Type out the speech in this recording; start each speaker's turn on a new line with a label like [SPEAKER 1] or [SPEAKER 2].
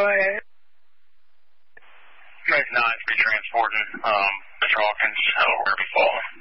[SPEAKER 1] Go ahead.
[SPEAKER 2] Maybe not be transporting Mr. Hawkins over fall.